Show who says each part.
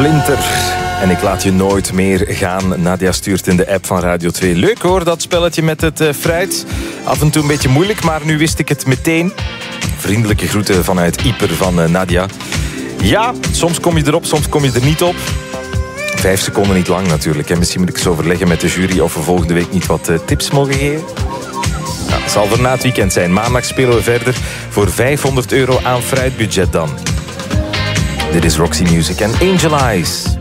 Speaker 1: Splinter. En ik laat je nooit meer gaan. Nadia stuurt in de app van Radio 2. Leuk hoor, dat spelletje met het fruit. Af en toe een beetje moeilijk, maar nu wist ik het meteen. Vriendelijke groeten vanuit Ieper van Nadia. Ja, soms kom je erop, soms kom je er niet op. 5 seconden niet lang natuurlijk. En misschien moet ik eens overleggen met de jury of we volgende week niet wat tips mogen geven. Nou, het zal voor na het weekend zijn. Maandag spelen we verder voor €500 aan fruitbudget dan. Dit is Roxy Music en Angel Eyes.